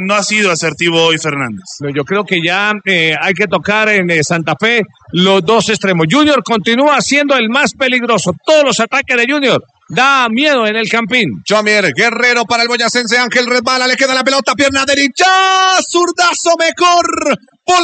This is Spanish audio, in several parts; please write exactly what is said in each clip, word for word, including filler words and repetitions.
no ha sido asertivo hoy Fernández. Yo creo que ya eh, hay que tocar en eh, Santa Fe los dos extremos. Junior continúa siendo el más peligroso. Todos los ataques de Junior da miedo en el Campín. Jomier Guerrero para el boyacense. Ángel resbala, le queda la pelota, pierna derecha, zurdazo mejor,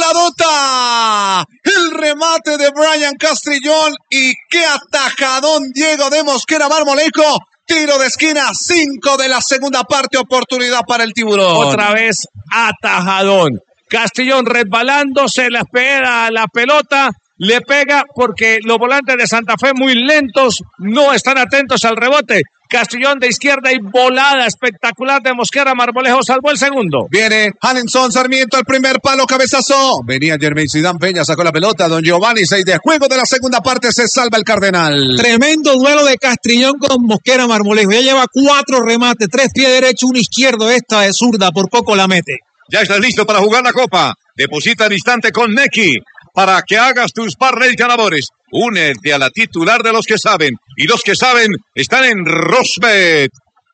voladota. El remate de Brian Castrillón y qué atajadón Diego de Mosquera Marmolejo. Tiro de esquina, cinco de la segunda parte, oportunidad para el Tiburón. Otra vez atajadón. Castrillón resbalándose, le pega a la pelota, le pega porque los volantes de Santa Fe muy lentos, no están atentos al rebote. Castrillón de izquierda y volada espectacular de Mosquera Marmolejo, salvó el segundo. Viene Hanenson Sarmiento, el primer palo, cabezazo. Venía Jermaine Zidane Peña, sacó la pelota. Don Giovanni, seis de juego de la segunda parte, se salva el Cardenal. Tremendo duelo de Castrillón con Mosquera Marmolejo. Ya lleva cuatro remates, tres pies derecho, un izquierdo. Esta es zurda, por poco la mete. Ya estás listo para jugar la Copa. Deposita al instante con Nequi para que hagas tus parlays ganadores. Únete a la titular de los que saben. Y los que saben están en Rosbet.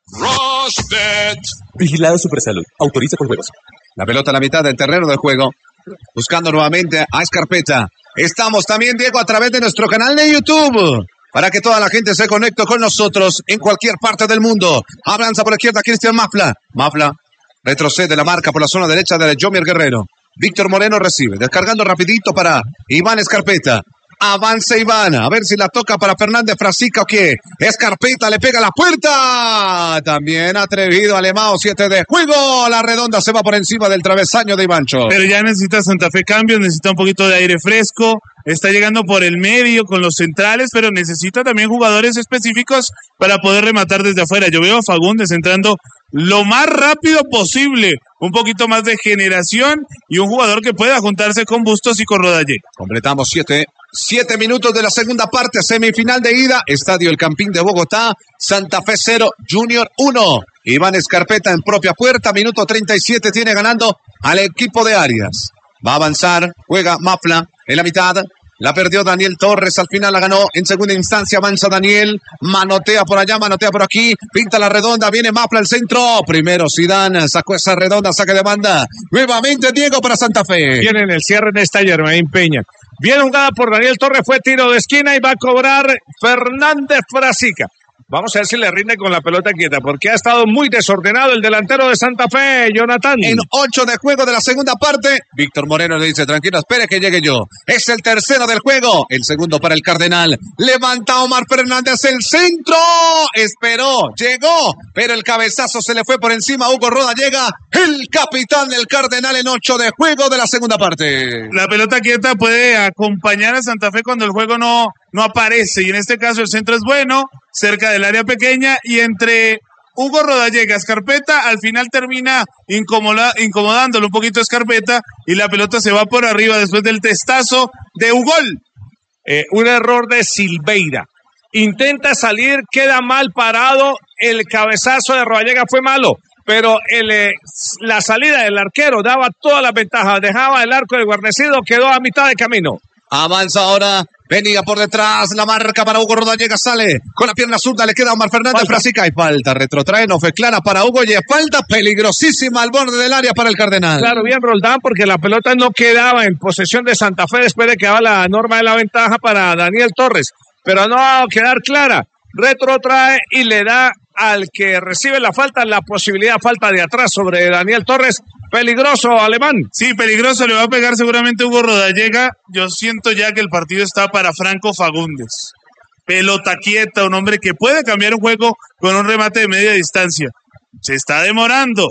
Rosbet. Vigilado Supersalud. Autoriza con juegos. La pelota a la mitad del terreno del juego. Buscando nuevamente a Escarpeta. Estamos también, Diego, a través de nuestro canal de YouTube. Para que toda la gente se conecte con nosotros en cualquier parte del mundo. Avanza por la izquierda Cristian Mafla. Mafla retrocede la marca por la zona derecha de Jomier Guerrero. Víctor Moreno recibe. Descargando rapidito para Iván Escarpeta. Avanza Iván, a ver si la toca para Fernández Frasica o qué. Escarpeta le pega a la puerta. También atrevido Alemão, siete de juego. La redonda se va por encima del travesaño de Ivancho. Pero ya necesita Santa Fe cambios, necesita un poquito de aire fresco. Está llegando por el medio con los centrales, pero necesita también jugadores específicos para poder rematar desde afuera. Yo veo a Fagundes entrando lo más rápido posible. Un poquito más de generación y un jugador que pueda juntarse con Bustos y con Rodallega. Completamos siete. Siete minutos de la segunda parte, semifinal de ida, Estadio El Campín de Bogotá, Santa Fe cero, Junior uno. Iván Escarpeta en propia puerta, minuto treinta y siete, tiene ganando al equipo de Arias. Va a avanzar, juega Mafla en la mitad, la perdió Daniel Torres, al final la ganó, en segunda instancia avanza Daniel, manotea por allá, manotea por aquí, pinta la redonda, viene Mafla al centro, primero Zidane, sacó esa redonda, saque de banda, nuevamente Diego para Santa Fe. Viene en el cierre de esta Jermaine Peña. Bien jugada por Daniel Torres, fue tiro de esquina y va a cobrar Fernández Frasica. Vamos a ver si le rinde con la pelota quieta, porque ha estado muy desordenado el delantero de Santa Fe, Jonathan. En ocho de juego de la segunda parte, Víctor Moreno le dice, tranquilo, espere que llegue yo. Es el tercero del juego, el segundo para el Cardenal. Levanta Omar Fernández, el centro. Esperó, llegó, pero el cabezazo se le fue por encima. Hugo Rodallega, el capitán del Cardenal en ocho de juego de la segunda parte. La pelota quieta puede acompañar a Santa Fe cuando el juego no, no aparece, y en este caso el centro es bueno, cerca del área pequeña, y entre Hugo Rodallega, Escarpeta, al final termina incomoda, incomodándolo un poquito a Escarpeta, y la pelota se va por arriba después del testazo de Ugol. Eh, un error de Silveira. Intenta salir, queda mal parado, el cabezazo de Rodallega fue malo, pero el, eh, la salida del arquero daba todas las ventajas, dejaba el arco del guarnecido, quedó a mitad de camino. Avanza ahora, venía por detrás, la marca para Hugo Rodallega, sale con la pierna zurda, le queda a Omar Fernández Frasica y falta, retrotrae, no fue clara para Hugo y falta peligrosísima al borde del área para el Cardenal. Claro, bien Roldán, porque la pelota no quedaba en posesión de Santa Fe después de que daba la norma de la ventaja para Daniel Torres, pero no va a quedar clara, retrotrae y le da al que recibe la falta la posibilidad, falta de atrás sobre Daniel Torres. Peligroso, Alemán. Sí, peligroso, le va a pegar seguramente Hugo Rodallega. Yo siento ya que el partido está para Franco Fagundes. Pelota quieta, un hombre que puede cambiar un juego con un remate de media distancia. Se está demorando.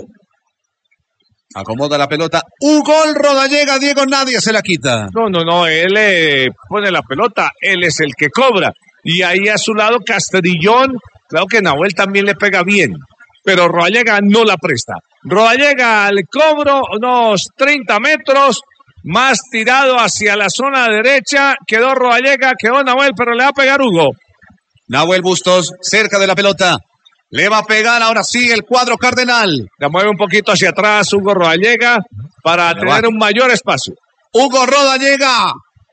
Acomoda la pelota. Hugo Rodallega, Diego, nadie se la quita. No, no, no, él eh, pone la pelota, él es el que cobra. Y ahí a su lado Castrillón, claro que Nahuel también le pega bien, pero Rodallega no la presta. Rodallega al cobro, unos treinta metros, más tirado hacia la zona derecha, quedó Rodallega, quedó Nahuel, pero le va a pegar Hugo. Nahuel Bustos, cerca de la pelota, le va a pegar ahora sí el cuadro Cardenal. La mueve un poquito hacia atrás Hugo Rodallega para le tener va. un mayor espacio. Hugo Rodallega,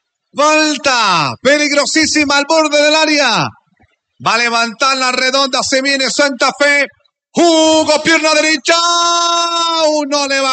falta, peligrosísima al borde del área. Va a levantar la redonda, se viene Santa Fe. Hugo, pierna derecha, uno le va.